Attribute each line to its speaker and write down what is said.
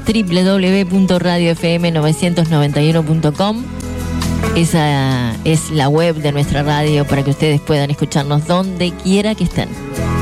Speaker 1: www.radiofm991.com. Esa es la web de nuestra radio para que ustedes puedan escucharnos donde quiera que estén.